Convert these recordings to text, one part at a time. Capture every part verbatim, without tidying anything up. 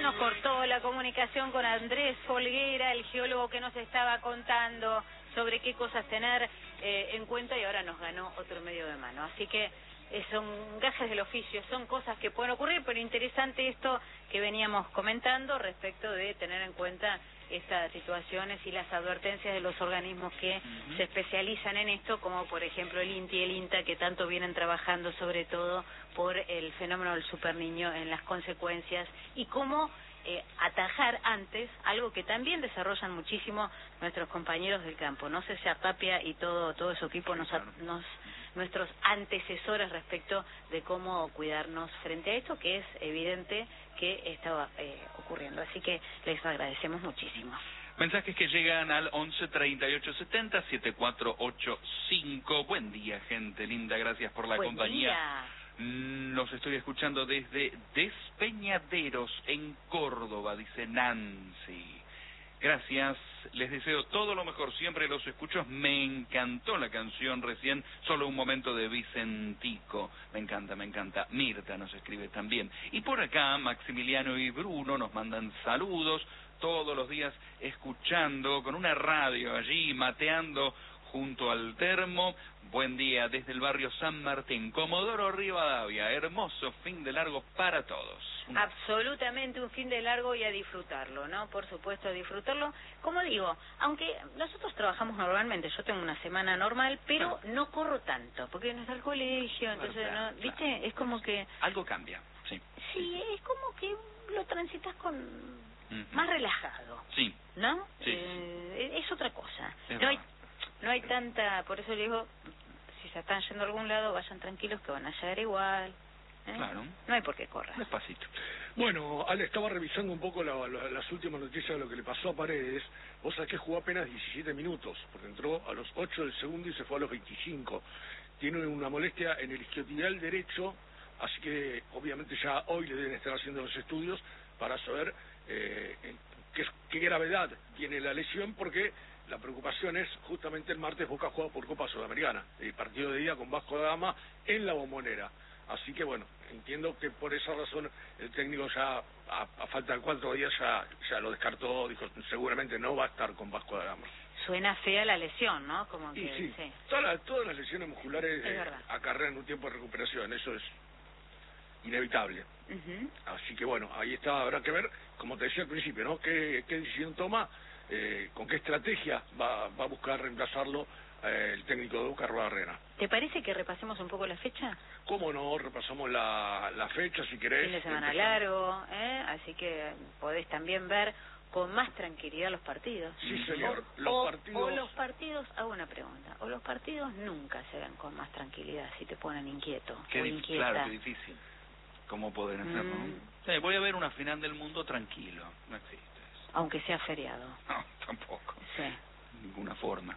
nos cortó la comunicación con Andrés Folguera, el geólogo que nos estaba contando sobre qué cosas tener eh, en cuenta, y ahora nos ganó otro medio de mano. Así que eh, son gajes del oficio, son cosas que pueden ocurrir, pero interesante esto que veníamos comentando respecto de tener en cuenta estas situaciones y las advertencias de los organismos que uh-huh. se especializan en esto, como por ejemplo el INTI y el INTA, que tanto vienen trabajando sobre todo por el fenómeno del superniño en las consecuencias y cómo eh, atajar antes algo que también desarrollan muchísimo nuestros compañeros del campo, no sé si a Tapia y todo todo su equipo, nos, nos nuestros antecesores respecto de cómo cuidarnos frente a esto, que es evidente que estaba eh, ocurriendo. Así que les agradecemos muchísimo. Mensajes que llegan al once treinta y ocho setenta setenta y cuatro ochenta y cinco. Buen día, gente linda, gracias por la Buen compañía. Día. Los estoy escuchando desde Despeñaderos, en Córdoba, dice Nancy. Gracias, les deseo todo lo mejor, siempre los escucho, me encantó la canción recién, solo un momento de Vicentico, me encanta, me encanta. Mirta nos escribe también. Y por acá, Maximiliano y Bruno nos mandan saludos, todos los días escuchando, con una radio allí, mateando junto al termo. Buen día desde el barrio San Martín, Comodoro Rivadavia, hermoso fin de largo para todos. Una... Absolutamente un fin de largo y a disfrutarlo, ¿no? Por supuesto, a disfrutarlo. Como digo, aunque nosotros trabajamos normalmente, yo tengo una semana normal, pero claro, no corro tanto, porque no está el colegio, entonces, claro, ¿no? ¿Viste? Claro. Es como que... Algo cambia, sí. Sí, es como que lo transitas con... Uh-huh. más relajado. Sí. ¿No? Sí, eh, sí. Es otra cosa. Es no hay No hay tanta, por eso le digo, si se están yendo a algún lado, vayan tranquilos que van a llegar igual. ¿eh? Claro. No hay por qué correr. Despacito. Bueno, Ale, estaba revisando un poco la, la, las últimas noticias de lo que le pasó a Paredes. Vos sabés que jugó apenas diecisiete minutos, porque entró a los ocho del segundo y se fue a los veinticinco. Tiene una molestia en el isquiotibial derecho, así que obviamente ya hoy le deben estar haciendo los estudios para saber eh, qué, qué gravedad tiene la lesión, porque... la preocupación es justamente el martes Boca juega por Copa Sudamericana, el partido de día con Vasco da Gama en la Bombonera. Así que bueno, entiendo que por esa razón el técnico ya, a, a falta de cuatro días, ya, ya lo descartó, dijo seguramente no va a estar con Vasco da Gama. Suena fea la lesión, ¿no? Como que, sí, sí. Todas, las, todas las lesiones musculares eh, acarrean un tiempo de recuperación, eso es inevitable. Uh-huh. Así que bueno, ahí está, habrá que ver, como te decía al principio, ¿no? ¿Qué, qué decisión toma? Eh, ¿Con qué estrategia va, va a buscar reemplazarlo eh, el técnico de Boca, Arruabarrena? ¿Te parece que repasemos un poco la fecha? ¿Cómo no? Repasamos la, la fecha, si querés. Fin de semana largo, ¿eh? Así que podés también ver con más tranquilidad los partidos. Sí, señor. O, los o, partidos... o los partidos, hago una pregunta, o los partidos nunca se ven con más tranquilidad si te ponen inquieto qué o dif- inquieta. Claro, qué difícil. ¿Cómo pueden hacerlo? Mm. Sí, voy a ver una final del mundo tranquilo, no existe. Aunque sea feriado. No, tampoco. Sí. De ninguna forma.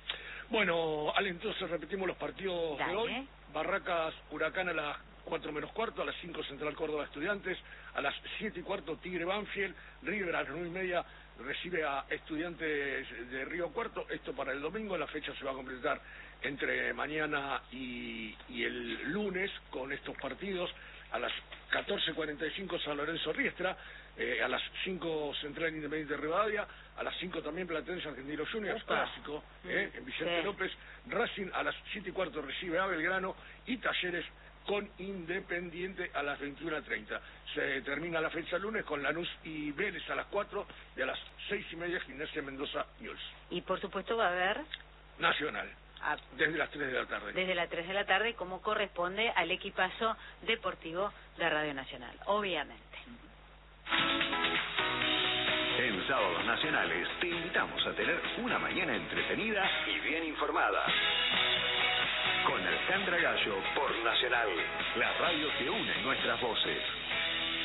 Bueno, Ale, entonces repetimos los partidos Dale. de hoy. Barracas Huracán a las cuatro menos cuarto, a las cinco Central Córdoba Estudiantes, a las siete y cuarto Tigre Banfield, River a las nueve y media recibe a Estudiantes de Río Cuarto. Esto para el domingo, la fecha se va a completar entre mañana y, y el lunes con estos partidos. A las catorce cuarenta y cinco San Lorenzo Riestra, eh, a las cinco Central Independiente de Rivadavia, a las cinco también Platense Argentino Juniors, Opa. clásico, eh, en Vicente Sí. López. Racing a las siete y cuarto recibe a Belgrano y Talleres con Independiente a las veintiuna treinta. Se termina la fecha lunes con Lanús y Vélez a las cuatro y a las seis y media Gimnasia Mendoza Newell's. Y por supuesto va a haber... Nacional. A, desde las tres de la tarde. Desde las tres de la tarde, como corresponde al equipazo deportivo de Radio Nacional, obviamente. En Sábados Nacionales te invitamos a tener una mañana entretenida y bien informada. Con Alejandra Gallo por Nacional, la radio que une nuestras voces.